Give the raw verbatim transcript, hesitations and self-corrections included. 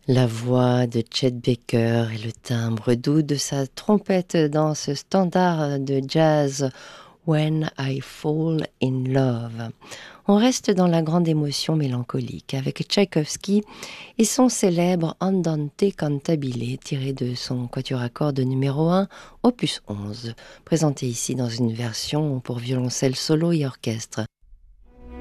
La voix de Chet Baker et le timbre doux de sa trompette dans ce standard de jazz When I Fall in Love. On reste dans la grande émotion mélancolique avec Tchaïkovski et son célèbre Andante cantabile tiré de son quatuor à cordes numéro un, opus onze, présenté ici dans une version pour violoncelle solo et orchestre.